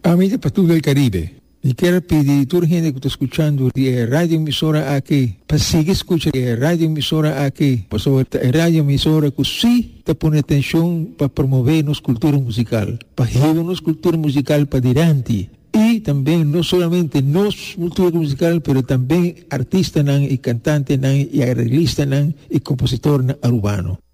Amiga Patrulha del Caribe, e quero pedir a toda a gente que está escutando a rádio emissora aqui, para seguir escutando a rádio emissora aqui, por favor, a rádio emissora que sim está pondo atenção para promover nossa cultura musical, para levar nossa cultura musical para adiante. E também, não somente nossa cultura musical, mas também artista e cantante e arreglista e compositor urbano.